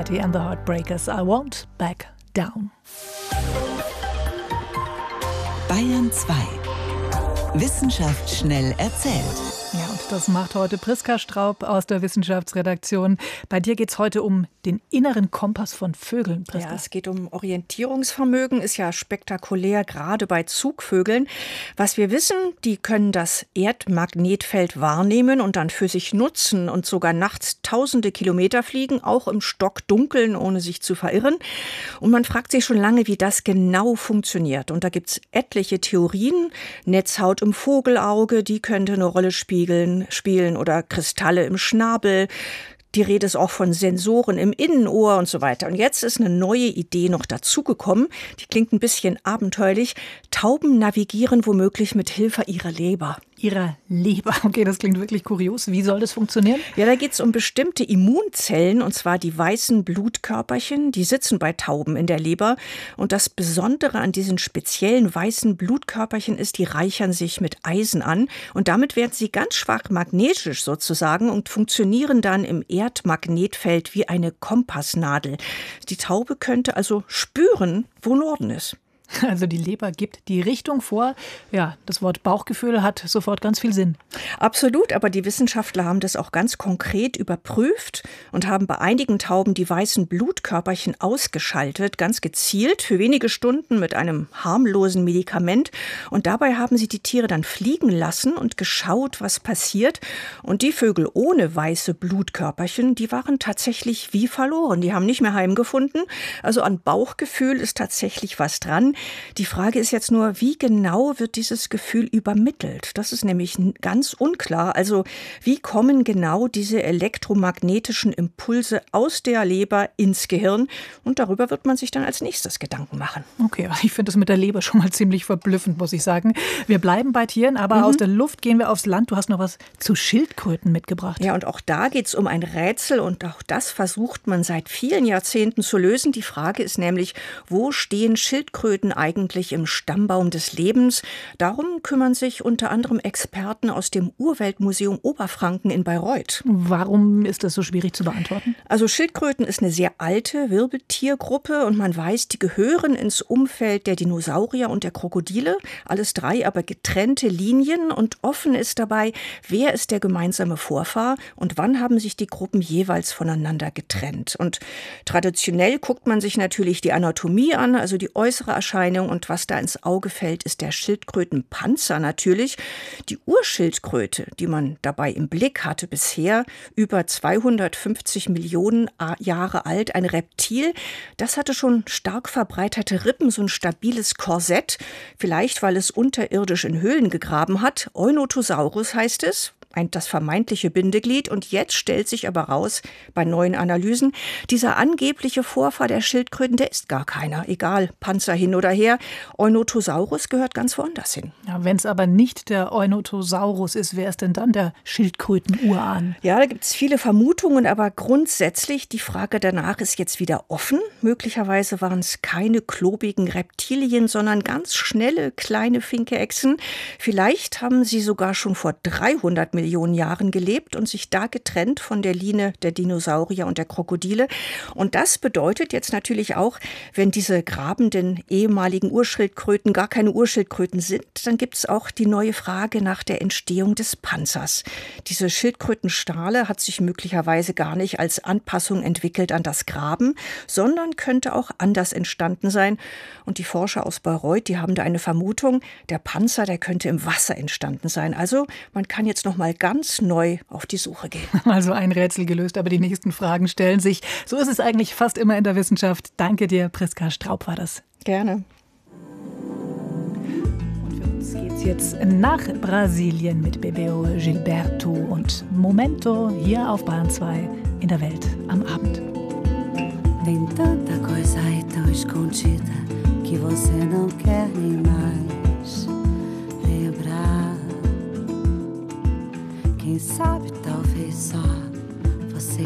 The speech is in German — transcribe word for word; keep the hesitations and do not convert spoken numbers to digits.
Rafferty and the Heartbreakers. I won't back down. Bayern zwei. Wissenschaft schnell erzählt. Ja, und das macht heute Priska Straub aus der Wissenschaftsredaktion. Bei dir geht es heute um den inneren Kompass von Vögeln, Priska. Ja, es geht um Orientierungsvermögen, ist ja spektakulär, gerade bei Zugvögeln. Was wir wissen, die können das Erdmagnetfeld wahrnehmen und dann für sich nutzen und sogar nachts tausende Kilometer fliegen, auch im Stockdunkeln, ohne sich zu verirren. Und man fragt sich schon lange, wie das genau funktioniert. Und da gibt es etliche Theorien. Netzhaut im Vogelauge, die könnte eine Rolle spielen. spielen oder Kristalle im Schnabel. Die Rede ist auch von Sensoren im Innenohr und so weiter. Und jetzt ist eine neue Idee noch dazugekommen. Die klingt ein bisschen abenteuerlich. Tauben navigieren womöglich mit Hilfe ihrer Leber. Ihrer Leber. Okay, das klingt wirklich kurios. Wie soll das funktionieren? Ja, da geht es um bestimmte Immunzellen, und zwar die weißen Blutkörperchen. Die sitzen bei Tauben in der Leber. Und das Besondere an diesen speziellen weißen Blutkörperchen ist, die reichern sich mit Eisen an. Und damit werden sie ganz schwach magnetisch sozusagen und funktionieren dann im Erdmagnetfeld wie eine Kompassnadel. Die Taube könnte also spüren, wo Norden ist. Also die Leber gibt die Richtung vor. Ja, das Wort Bauchgefühl hat sofort ganz viel Sinn. Absolut, aber die Wissenschaftler haben das auch ganz konkret überprüft und haben bei einigen Tauben die weißen Blutkörperchen ausgeschaltet, ganz gezielt für wenige Stunden mit einem harmlosen Medikament. Und dabei haben sie die Tiere dann fliegen lassen und geschaut, was passiert. Und die Vögel ohne weiße Blutkörperchen, die waren tatsächlich wie verloren. Die haben nicht mehr heimgefunden. Also an Bauchgefühl ist tatsächlich was dran. Die Frage ist jetzt nur, wie genau wird dieses Gefühl übermittelt? Das ist nämlich ganz unklar. Also wie kommen genau diese elektromagnetischen Impulse aus der Leber ins Gehirn? Und darüber wird man sich dann als nächstes Gedanken machen. Okay, ich finde das mit der Leber schon mal ziemlich verblüffend, muss ich sagen. Wir bleiben bei Tieren, aber mhm. aus der Luft gehen wir aufs Land. Du hast noch was zu Schildkröten mitgebracht. Ja, und auch da geht es um ein Rätsel und auch das versucht man seit vielen Jahrzehnten zu lösen. Die Frage ist nämlich, wo stehen Schildkröten eigentlich im Stammbaum des Lebens? Darum kümmern sich unter anderem Experten aus dem Urweltmuseum Oberfranken in Bayreuth. Warum ist das so schwierig zu beantworten? Also Schildkröten ist eine sehr alte Wirbeltiergruppe und man weiß, die gehören ins Umfeld der Dinosaurier und der Krokodile. Alles drei aber getrennte Linien und offen ist dabei, wer ist der gemeinsame Vorfahr und wann haben sich die Gruppen jeweils voneinander getrennt. Und traditionell guckt man sich natürlich die Anatomie an, also die äußere Erscheinung. Und was da ins Auge fällt, ist der Schildkrötenpanzer natürlich. Die Urschildkröte, die man dabei im Blick hatte bisher, über zweihundertfünfzig Millionen Jahre alt, ein Reptil, das hatte schon stark verbreiterte Rippen, so ein stabiles Korsett, vielleicht weil es unterirdisch in Höhlen gegraben hat. Eunotosaurus heißt es. Das vermeintliche Bindeglied. Und jetzt stellt sich aber raus, bei neuen Analysen, dieser angebliche Vorfahr der Schildkröten, der ist gar keiner. Egal, Panzer hin oder her. Eunotosaurus gehört ganz woanders hin. Ja, wenn es aber nicht der Eunotosaurus ist, wer ist denn dann der Schildkröten-Urahn? Ja, da gibt es viele Vermutungen, aber grundsätzlich, die Frage danach ist jetzt wieder offen. Möglicherweise waren es keine klobigen Reptilien, sondern ganz schnelle, kleine Finke-Echsen. Vielleicht haben sie sogar schon vor dreihundert Millionen Jahren gelebt und sich da getrennt von der Linie der Dinosaurier und der Krokodile. Und das bedeutet jetzt natürlich auch, wenn diese grabenden ehemaligen Urschildkröten gar keine Urschildkröten sind, dann gibt es auch die neue Frage nach der Entstehung des Panzers. Diese Schildkrötenstrahle hat sich möglicherweise gar nicht als Anpassung entwickelt an das Graben, sondern könnte auch anders entstanden sein. Und die Forscher aus Bayreuth, die haben da eine Vermutung, der Panzer, der könnte im Wasser entstanden sein. Also man kann jetzt noch mal ganz neu auf die Suche gehen. Also ein Rätsel gelöst, aber die nächsten Fragen stellen sich. So ist es eigentlich fast immer in der Wissenschaft. Danke dir, Priska Straub war das. Gerne. Und für uns geht's jetzt nach Brasilien mit Bebeo Gilberto und Momento hier auf Bayern zwei in der Welt am Abend. Tem tanta coisa aí tão escondida que você não quer nem mais.